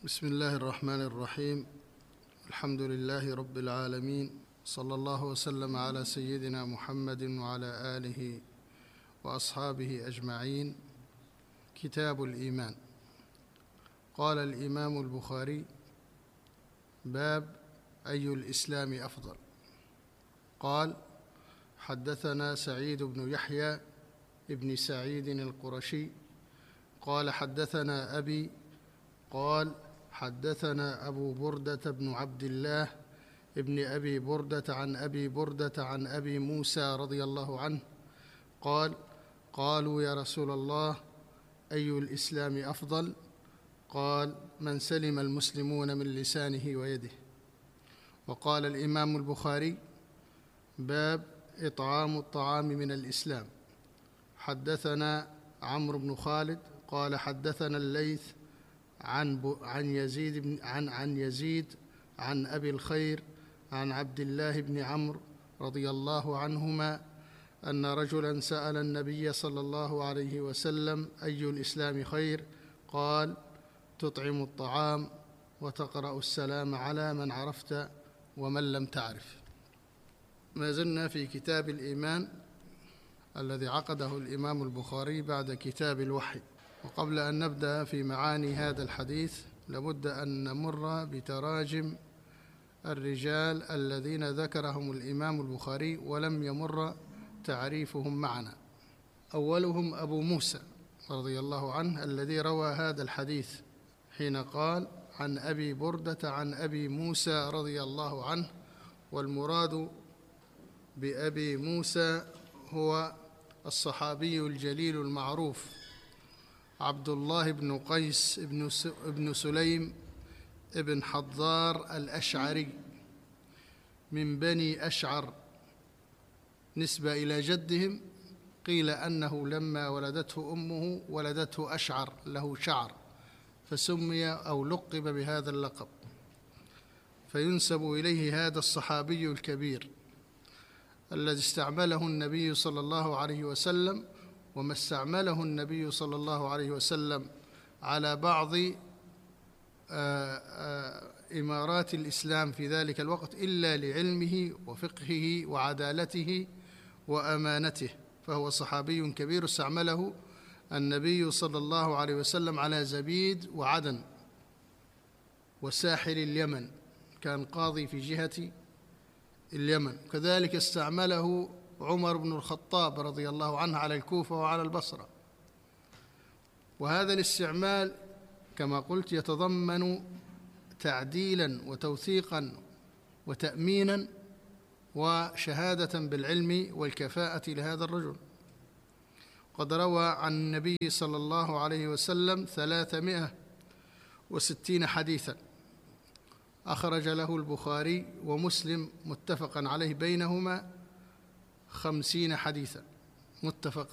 بسم الله الرحمن الرحيم. الحمد لله رب العالمين، صلى الله وسلم على سيدنا محمد وعلى آله وأصحابه أجمعين. كتاب الإيمان. قال الإمام البخاري: باب أي الإسلام أفضل. قال: حدثنا سعيد بن يحيى ابن سعيد القرشي قال: حدثنا أبي قال: حدثنا أبو بردة بن عبد الله ابن أبي بردة عن أبي بردة عن أبي موسى رضي الله عنه قال: قالوا يا رسول الله أي الإسلام أفضل؟ قال: من سلم المسلمون من لسانه ويده. وقال الإمام البخاري: باب إطعام الطعام من الإسلام. حدثنا عمرو بن خالد قال: حدثنا الليث عن يزيد عن أبي الخير عن عبد الله بن عمرو رضي الله عنهما أن رجلا سأل النبي صلى الله عليه وسلم: أي الإسلام خير؟ قال: تطعم الطعام وتقرأ السلام على من عرفت ومن لم تعرف. ما زلنا في كتاب الإيمان الذي عقده الإمام البخاري بعد كتاب الوحي. وقبل أن نبدأ في معاني هذا الحديث لابد أن نمر بتراجم الرجال الذين ذكرهم الإمام البخاري ولم يمر تعريفهم معنا. أولهم أبو موسى رضي الله عنه الذي روى هذا الحديث حين قال: عن أبي بردة عن أبي موسى رضي الله عنه. والمراد بأبي موسى هو الصحابي الجليل المعروف عبد الله بن قيس بن سليم ابن حضار الأشعري من بني أشعر، نسبة إلى جدهم. قيل أنه لما ولدته أمه ولدته أشعر له شعر، فسمي أو لقب بهذا اللقب، فينسب إليه هذا الصحابي الكبير الذي استعمله النبي صلى الله عليه وسلم. وما استعمله النبي صلى الله عليه وسلم على بعض إمارات الإسلام في ذلك الوقت إلا لعلمه وفقهه وعدالته وأمانته، فهو صحابي كبير استعمله النبي صلى الله عليه وسلم على زبيد وعدن وساحل اليمن، كان قاضي في جهة اليمن. كذلك استعمله عمر بن الخطاب رضي الله عنه على الكوفة وعلى البصرة. وهذا الاستعمال كما قلت يتضمن تعديلا وتوثيقا وتأمينا وشهادة بالعلم والكفاءة لهذا الرجل. قد روى عن النبي صلى الله عليه وسلم 360 حديثا، أخرج له البخاري ومسلم متفقا عليه بينهما 50 حديثا متفق